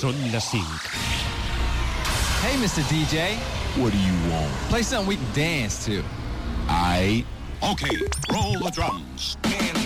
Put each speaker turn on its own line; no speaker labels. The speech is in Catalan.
Són les 5.
Hey, Mr. DJ.
What do you want?
Play something we can dance to.
Aight.
Okay, roll the drums.